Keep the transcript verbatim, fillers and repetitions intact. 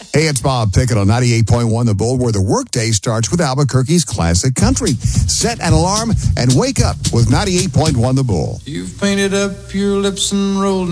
Hey, it's Bob Pickett on ninety-eight point one The Bull, where the workday starts with Albuquerque's classic country. Set an alarm and wake up with ninety-eight point one The Bull. You've painted up your lips and rolled